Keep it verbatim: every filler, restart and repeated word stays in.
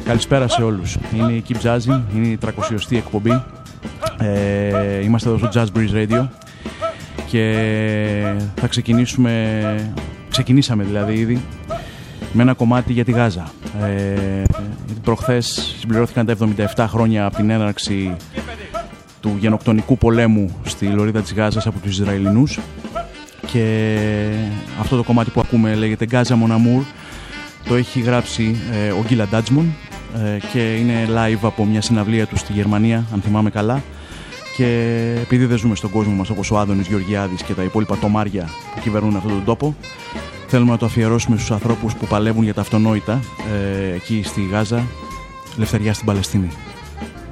Καλησπέρα σε όλους. Είναι η Keep Jazzing, είναι η τριακοσιωστή εκπομπή. Ε, είμαστε εδώ στο Jazz Breeze Radio και θα ξεκινήσουμε, ξεκινήσαμε δηλαδή ήδη, με ένα κομμάτι για τη Γάζα. Ε, προχθές συμπληρώθηκαν τα εβδομήντα επτά χρόνια από την έναρξη του γενοκτονικού πολέμου στη λωρίδα της Γάζας από τους Ισραηλινούς, και αυτό το κομμάτι που ακούμε λέγεται Gaza Mon Amour. Το έχει γράψει ε, ο Γκίλα Ντάτσμον ε, και είναι live από μια συναυλία του στη Γερμανία, αν θυμάμαι καλά. Και επειδή δεν ζούμε στον κόσμο μας όπως ο Άδωνης Γεωργιάδης και τα υπόλοιπα τομάρια που κυβερνούν αυτόν τον τόπο, θέλουμε να το αφιερώσουμε στους ανθρώπους που παλεύουν για τα αυτονόητα ε, εκεί στη Γάζα. Ελευθερία στην Παλαιστίνη.